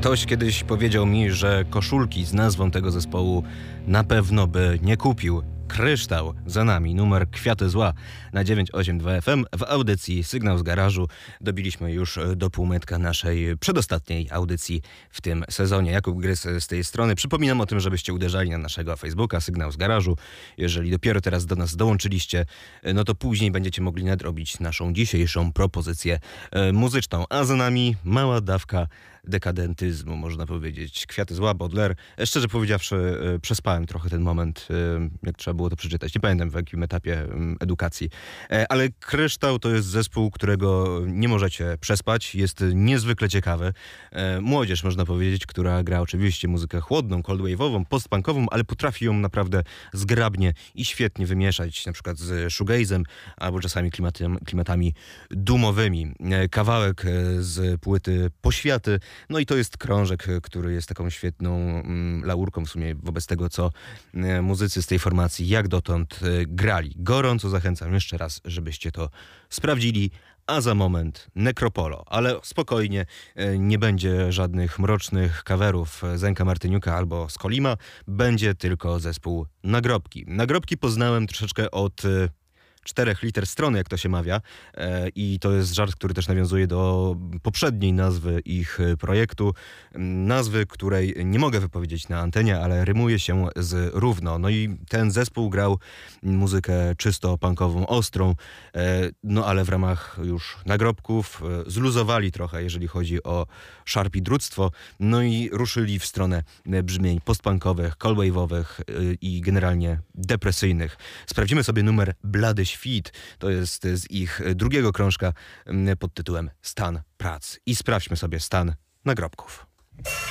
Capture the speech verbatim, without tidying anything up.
Ktoś kiedyś powiedział mi, że koszulki z nazwą tego zespołu na pewno by nie kupił. Kryształ za nami, numer Kwiaty Zła na dziewięć osiem dwa F M w audycji Sygnał z Garażu. Dobiliśmy już do półmetka naszej przedostatniej audycji w tym sezonie. Jakub Grys z tej strony. Przypominam o tym, żebyście uderzali na naszego Facebooka Sygnał z Garażu. Jeżeli dopiero teraz do nas dołączyliście, no to później będziecie mogli nadrobić naszą dzisiejszą propozycję muzyczną. A za nami mała dawka dekadentyzmu, można powiedzieć. Kwiaty Zła, Baudelaire. Szczerze powiedziawszy, przespałem trochę ten moment, jak trzeba było to przeczytać. Nie pamiętam w jakim etapie edukacji. Ale Kryształ to jest zespół, którego nie możecie przespać. Jest niezwykle ciekawy. Młodzież, można powiedzieć, która gra oczywiście muzykę chłodną, cold wave'ową, postpunkową, ale potrafi ją naprawdę zgrabnie i świetnie wymieszać, na przykład z shoegazem, albo czasami klimatem, klimatami doomowymi. Kawałek z płyty Poświaty. No i to jest krążek, który jest taką świetną mm, laurką w sumie wobec tego, co y, muzycy z tej formacji jak dotąd y, grali. Gorąco zachęcam jeszcze raz, żebyście to sprawdzili. A za moment Necropolo, ale spokojnie, y, nie będzie żadnych mrocznych coverów Zenka Martyniuka albo Skolima. Będzie tylko zespół Nagrobki. Nagrobki poznałem troszeczkę od... Y, czterech liter strony, jak to się mawia. E, I to jest żart, który też nawiązuje do poprzedniej nazwy ich projektu. Nazwy, której nie mogę wypowiedzieć na antenie, ale rymuje się z równo. No i ten zespół grał muzykę czysto punkową, ostrą, e, no ale w ramach już nagrobków e, zluzowali trochę, jeżeli chodzi o szarpidructwo, no i ruszyli w stronę brzmień postpunkowych, coldwave'owych e, i generalnie depresyjnych. Sprawdzimy sobie numer Blady Świt, to jest z ich drugiego krążka pod tytułem Stan Prac. I sprawdźmy sobie stan nagrobków.